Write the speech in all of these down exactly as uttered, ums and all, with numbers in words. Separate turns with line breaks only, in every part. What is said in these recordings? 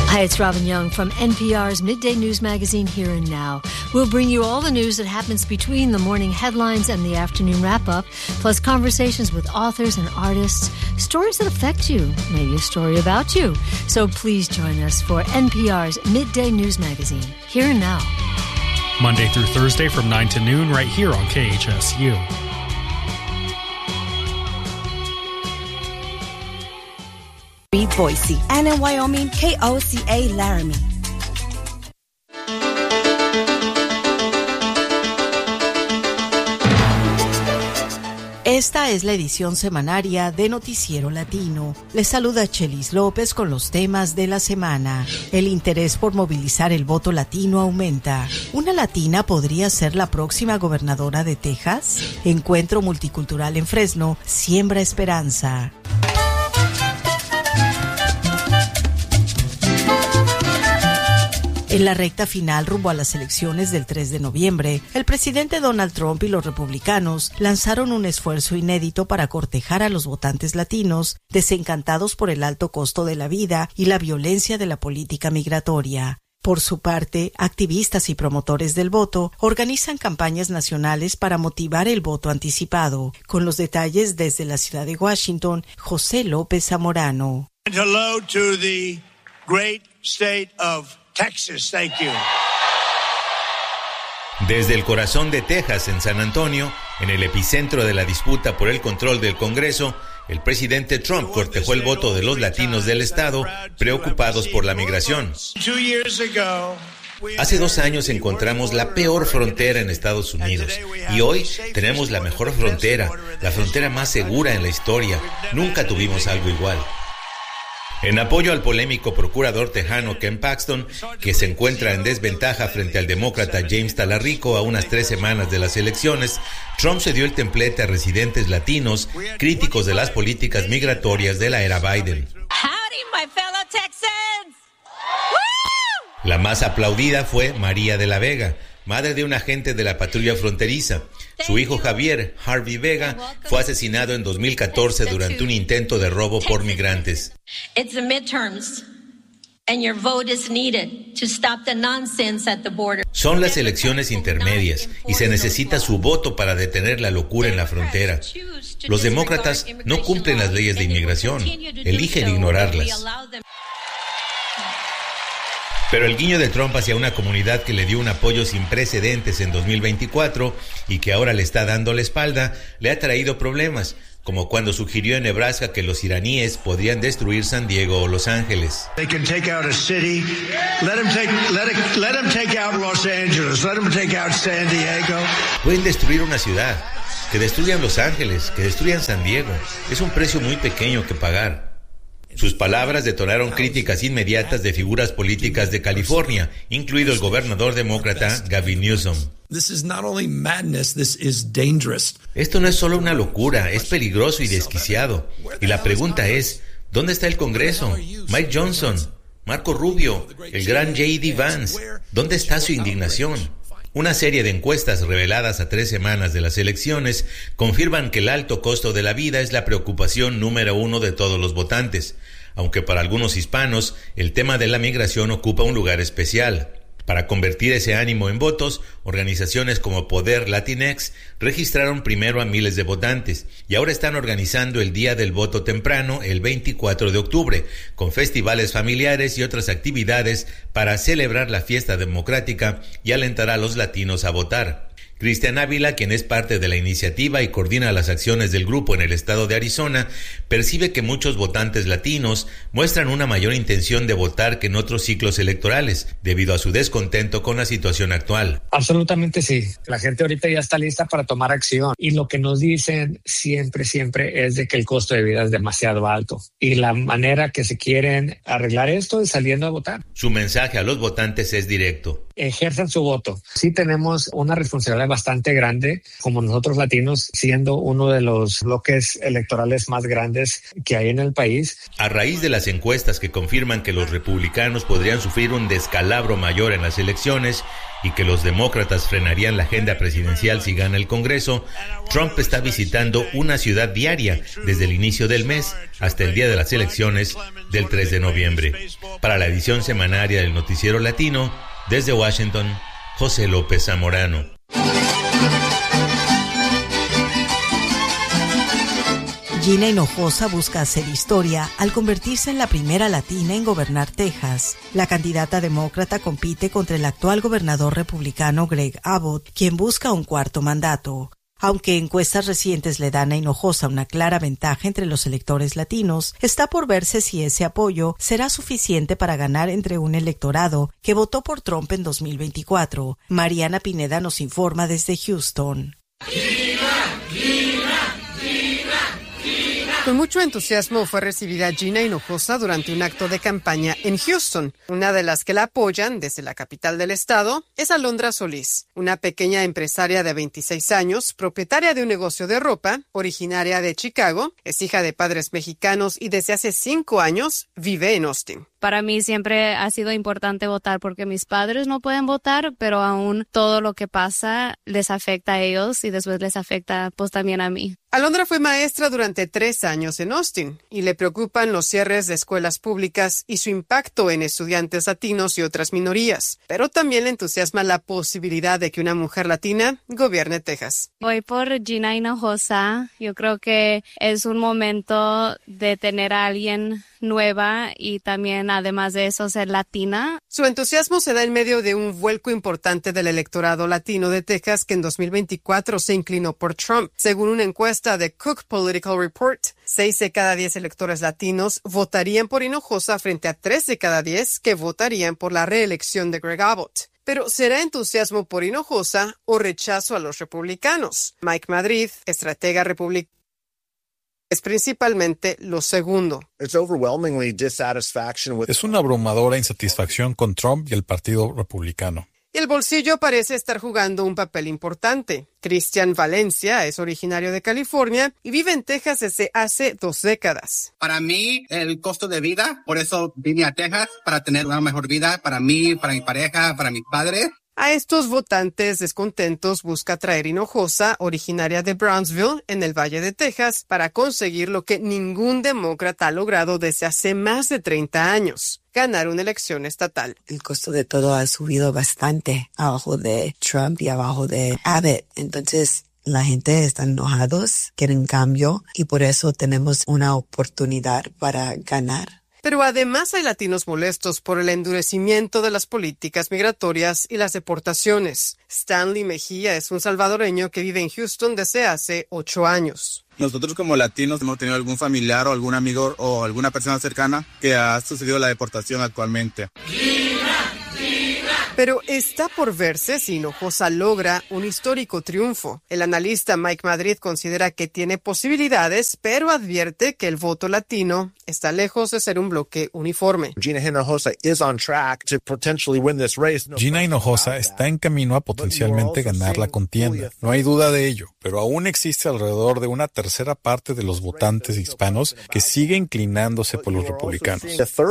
Hi, it's Robin Young from N P R's Midday News Magazine, Here and Now. We'll bring you all the news that happens between the morning headlines and the afternoon wrap-up, plus conversations with authors and artists, stories that affect you, maybe a story about you. So please join us for N P R's Midday News Magazine, Here and Now.
Monday through Thursday from nine to noon right here on K H S U.
Boise, and in Wyoming, K O C A Laramie. Esta es la edición semanaria de Noticiero Latino. Les saluda Chelis López con los temas de la semana. El interés por movilizar el voto latino aumenta. ¿Una latina podría ser la próxima gobernadora de Texas? Encuentro multicultural en Fresno siembra esperanza. En la recta final rumbo a las elecciones del tres de noviembre, el presidente Donald Trump y los republicanos lanzaron un esfuerzo inédito para cortejar a los votantes latinos, desencantados por el alto costo de la vida y la violencia de la política migratoria. Por su parte, activistas y promotores del voto organizan campañas nacionales para motivar el voto anticipado. Con los detalles desde la ciudad de Washington, José López Zamorano.
Hello to the great state of Texas, thank you.
Desde el corazón de Texas, en San Antonio, en el epicentro de la disputa por el control del Congreso, el presidente Trump cortejó el voto de los latinos del estado preocupados por la migración. Hace dos años encontramos la peor frontera en Estados Unidos y hoy tenemos la mejor frontera, la frontera más segura en la historia. Nunca tuvimos algo igual. En apoyo al polémico procurador tejano Ken Paxton, que se encuentra en desventaja frente al demócrata James Talarico a unas tres semanas de las elecciones, Trump se dio el templete a residentes latinos críticos de las políticas migratorias de la era Biden.
Howdy, my fellow Texans.
La más aplaudida fue María de la Vega, madre de un agente de la patrulla fronteriza. Su hijo Javier Harvey Vega fue asesinado en dos mil catorce durante un intento de robo por migrantes.
It's the midterms, and your vote is needed to stop the nonsense at the border.
Son las elecciones intermedias y se necesita su voto para detener la locura en la frontera. Los demócratas no cumplen las leyes de inmigración, eligen ignorarlas. Pero el guiño de Trump hacia una comunidad que le dio un apoyo sin precedentes en dos mil veinticuatro y que ahora le está dando la espalda, le ha traído problemas, como cuando sugirió en Nebraska que los iraníes podrían destruir San Diego o Los Ángeles.
They can take out a city. Let them take, let it, let them take out Los Angeles. Let them take out San Diego.
Pueden destruir una ciudad. Que destruyan Los Ángeles, que destruyan San Diego. Es un precio muy pequeño que pagar. Sus palabras detonaron críticas inmediatas de figuras políticas de California, incluido el gobernador demócrata Gavin Newsom. Esto no es solo una locura, es peligroso y desquiciado. Y la pregunta es, ¿dónde está el Congreso? Mike Johnson, Marco Rubio, el gran J D Vance, ¿dónde está su indignación? Una serie de encuestas reveladas a tres semanas de las elecciones confirman que el alto costo de la vida es la preocupación número uno de todos los votantes, aunque para algunos hispanos el tema de la migración ocupa un lugar especial. Para convertir ese ánimo en votos, organizaciones como Poder Latinx registraron primero a miles de votantes y ahora están organizando el Día del Voto Temprano el veinticuatro de octubre, con festivales familiares y otras actividades para celebrar la fiesta democrática y alentar a los latinos a votar. Cristian Ávila, quien es parte de la iniciativa y coordina las acciones del grupo en el estado de Arizona, percibe que muchos votantes latinos muestran una mayor intención de votar que en otros ciclos electorales, debido a su descontento con la situación actual.
Absolutamente sí. La gente ahorita ya está lista para tomar acción y lo que nos dicen siempre, siempre es de que el costo de vida es demasiado alto y la manera que se quieren arreglar esto es saliendo a votar.
Su mensaje a los votantes es directo.
ejerzan su voto. Sí tenemos una responsabilidad bastante grande como nosotros latinos, siendo uno de los bloques electorales más grandes que hay en el país.
A raíz de las encuestas que confirman que los republicanos podrían sufrir un descalabro mayor en las elecciones y que los demócratas frenarían la agenda presidencial si gana el Congreso, Trump está visitando una ciudad diaria desde el inicio del mes hasta el día de las elecciones del tres de noviembre. Para la edición semanaria del Noticiero Latino, desde Washington, José López Zamorano.
Gina Hinojosa busca hacer historia al convertirse en la primera latina en gobernar Texas. La candidata demócrata compite contra el actual gobernador republicano Greg Abbott, quien busca un cuarto mandato. Aunque encuestas recientes le dan a Hinojosa una clara ventaja entre los electores latinos, está por verse si ese apoyo será suficiente para ganar entre un electorado que votó por Trump en dos mil veinticuatro. Mariana Pineda nos informa desde Houston.
Con mucho entusiasmo fue recibida Gina Hinojosa durante un acto de campaña en Houston. Una de las que la apoyan desde la capital del estado es Alondra Solís, una pequeña empresaria de veintiséis años, propietaria de un negocio de ropa, originaria de Chicago, es hija de padres mexicanos y desde hace cinco años vive en Austin.
Para mí siempre ha sido importante votar porque mis padres no pueden votar, pero aún todo lo que pasa les afecta a ellos y después les afecta pues también a mí.
Alondra fue maestra durante tres años en Austin y le preocupan los cierres de escuelas públicas y su impacto en estudiantes latinos y otras minorías, pero también le entusiasma la posibilidad de que una mujer latina gobierne Texas.
Voy por Gina Hinojosa. Yo creo que es un momento de tener a alguien nueva y también, además de eso, ser latina.
Su entusiasmo se da en medio de un vuelco importante del electorado latino de Texas que en dos mil veinticuatro se inclinó por Trump. Según una encuesta de Cook Political Report, seis de cada diez electores latinos votarían por Hinojosa frente a tres de cada diez que votarían por la reelección de Greg Abbott. Pero ¿será entusiasmo por Hinojosa o rechazo a los republicanos? Mike Madrid, estratega republicano, es principalmente lo segundo.
Es una abrumadora insatisfacción con Trump y el Partido Republicano.
Y el bolsillo parece estar jugando un papel importante. Cristian Valencia es originario de California y vive en Texas desde hace dos décadas.
Para mí, el costo de vida, por eso vine a Texas, para tener una mejor vida para mí, para mi pareja, para mis padres.
A estos votantes descontentos busca traer Hinojosa, originaria de Brownsville, en el Valle de Texas, para conseguir lo que ningún demócrata ha logrado desde hace más de treinta años, ganar una elección estatal.
El costo de todo ha subido bastante abajo de Trump y abajo de Abbott. Entonces, la gente está enojados, quieren cambio y por eso tenemos una oportunidad para ganar.
Pero además hay latinos molestos por el endurecimiento de las políticas migratorias y las deportaciones. Stanley Mejía es un salvadoreño que vive en Houston desde hace ocho años.
Nosotros como latinos hemos tenido algún familiar o algún amigo o alguna persona cercana que ha sucedido la deportación actualmente.
Pero está por verse si Hinojosa logra un histórico triunfo. El analista Mike Madrid considera que tiene posibilidades, pero advierte que el voto latino está lejos de ser un bloque uniforme.
Gina Hinojosa está en camino a potencialmente ganar la contienda. No hay duda de ello, pero aún existe alrededor de una tercera parte de los votantes hispanos que sigue inclinándose por los republicanos.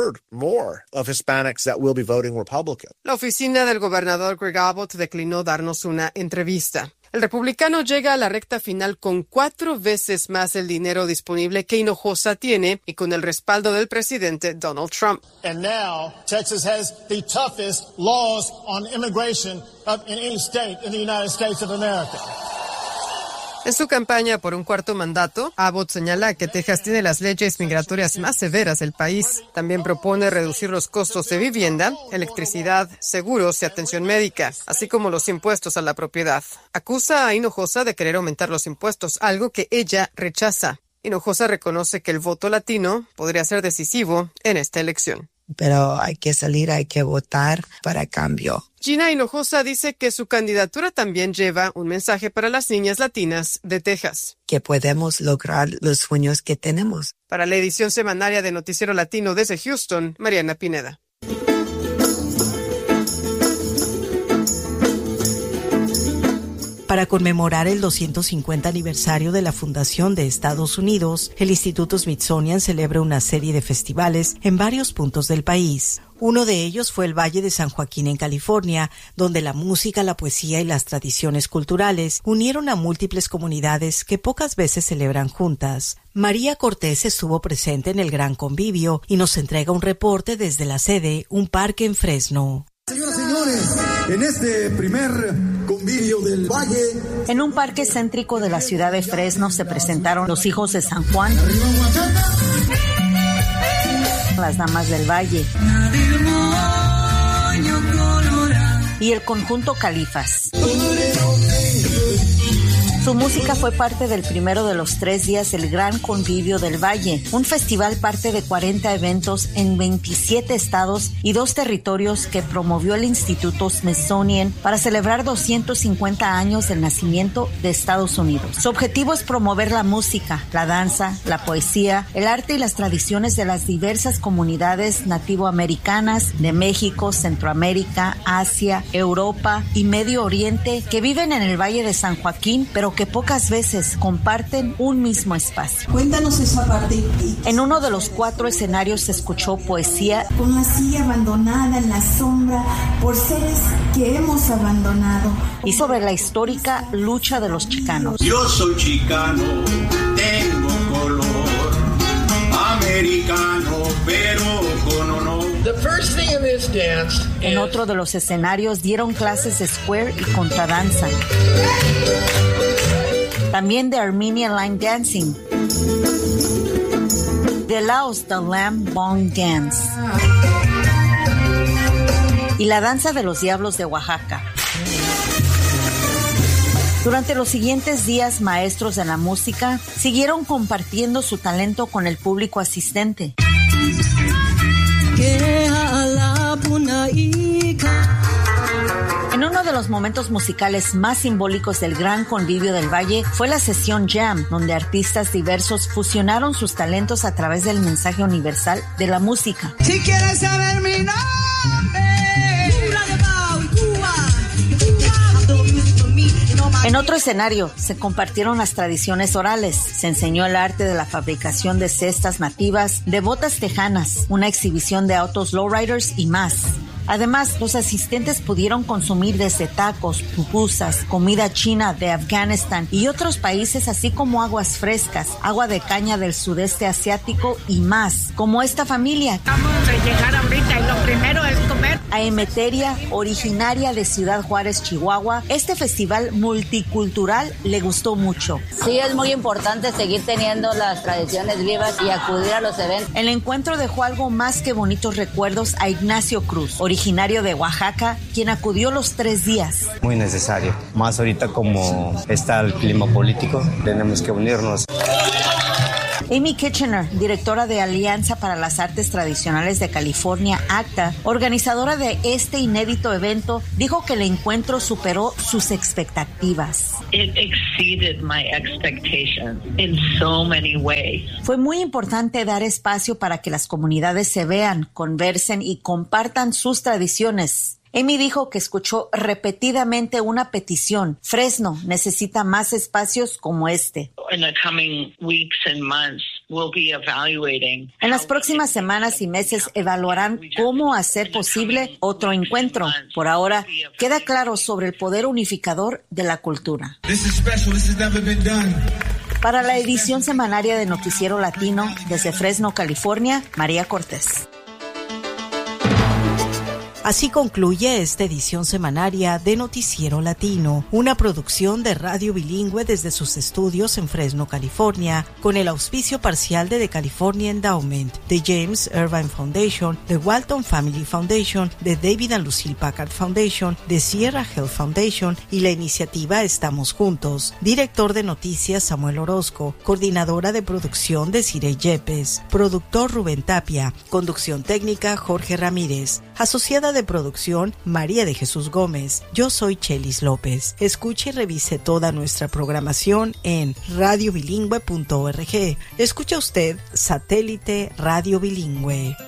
La oficina del gobernador Greg Abbott declinó darnos una entrevista. El republicano llega a la recta final con cuatro veces más el dinero disponible que Hinojosa tiene y con el respaldo del presidente Donald Trump.
And now, Texas has the toughest laws on immigration of any state in the United States of America.
En su campaña por un cuarto mandato, Abbott señala que Texas tiene las leyes migratorias más severas del país. También propone reducir los costos de vivienda, electricidad, seguros y atención médica, así como los impuestos a la propiedad. Acusa a Hinojosa de querer aumentar los impuestos, algo que ella rechaza. Hinojosa reconoce que el voto latino podría ser decisivo en esta elección.
Pero hay que salir, hay que votar para cambio.
Gina Hinojosa dice que su candidatura también lleva un mensaje para las niñas latinas de Texas.
Que podemos lograr los sueños que tenemos.
Para la edición semanaria de Noticiero Latino desde Houston, Mariana Pineda.
Para conmemorar el doscientos cincuenta aniversario de la fundación de Estados Unidos, el Instituto Smithsonian celebra una serie de festivales en varios puntos del país. Uno de ellos fue el Valle de San Joaquín en California, donde la música, la poesía y las tradiciones culturales unieron a múltiples comunidades que pocas veces celebran juntas. María Cortés estuvo presente en el gran convivio y nos entrega un reporte desde la sede, un parque en Fresno.
Señoras y señores, en este primer convivio del Valle,
en un parque céntrico de la ciudad de Fresno se presentaron los hijos de San Juan, las damas del Valle y el conjunto Califas. Su música fue parte del primero de los tres días del Gran Convivio del Valle, un festival parte de cuarenta eventos en veintisiete estados y dos territorios que promovió el Instituto Smithsonian para celebrar doscientos cincuenta años del nacimiento de Estados Unidos. Su objetivo es promover la música, la danza, la poesía, el arte y las tradiciones de las diversas comunidades nativoamericanas de México, Centroamérica, Asia, Europa y Medio Oriente que viven en el Valle de San Joaquín, pero que pocas veces comparten un mismo espacio.
Cuéntanos esa parte.
En uno de los cuatro escenarios se escuchó poesía.
Con la silla abandonada en la sombra por seres que hemos abandonado.
Y sobre la histórica lucha de los chicanos.
Yo soy chicano, tengo color, americano, pero con honor.
The first thing in this dance en is... otro de los escenarios dieron clases de square y contradanza. También de Armenian Line Dancing, de Laos the Lamb Bong Dance y la danza de los diablos de Oaxaca. Durante los siguientes días, maestros de la música siguieron compartiendo su talento con el público asistente. En uno de los momentos musicales más simbólicos del Gran Convivio del Valle fue la sesión Jam, donde artistas diversos fusionaron sus talentos a través del mensaje universal de la música.
Si quieres saber mi nombre.
En otro escenario se compartieron las tradiciones orales, se enseñó el arte de la fabricación de cestas nativas, de botas tejanas, una exhibición de autos lowriders y más. Además, los asistentes pudieron consumir desde tacos, pupusas, comida china de Afganistán y otros países, así como aguas frescas, agua de caña del sudeste asiático y más, como esta familia.
Acabamos de llegar ahorita y lo primero es comer.
A Emeteria, originaria de Ciudad Juárez, Chihuahua, este festival multicultural le gustó mucho.
Sí, es muy importante seguir teniendo las tradiciones vivas y acudir a los eventos.
El encuentro dejó algo más que bonitos recuerdos a Ignacio Cruz, originario de Oaxaca, quien acudió los tres días.
Muy necesario, más ahorita como está el clima político, tenemos que unirnos.
Amy Kitchener, directora de Alianza para las Artes Tradicionales de California, ACTA, organizadora de este inédito evento, dijo que el encuentro superó sus expectativas.
It exceeded my expectations in so many ways.
Fue muy importante dar espacio para que las comunidades se vean, conversen y compartan sus tradiciones. Amy dijo que escuchó repetidamente una petición. Fresno necesita más espacios como este.
In the coming weeks and months, we'll be evaluating.
En las próximas semanas y meses evaluarán cómo hacer posible otro encuentro. Por ahora, queda claro sobre el poder unificador de la cultura.
This is special. This has never been done.
Para la edición semanaria de Noticiero Latino, desde Fresno, California, María Cortés.
Así concluye esta edición semanaria de Noticiero Latino, una producción de Radio Bilingüe desde sus estudios en Fresno, California, con el auspicio parcial de The California Endowment, de James Irvine Foundation, de Walton Family Foundation, de David and Lucille Packard Foundation, de Sierra Health Foundation y la iniciativa Estamos Juntos. Director de noticias Samuel Orozco, coordinadora de producción Desiree Yepes, productor Rubén Tapia, conducción técnica Jorge Ramírez, asociada de producción María de Jesús Gómez. Yo soy Chelis López. Escuche y revise toda nuestra programación en radio bilingüe punto org. Escucha usted Satélite Radio Bilingüe.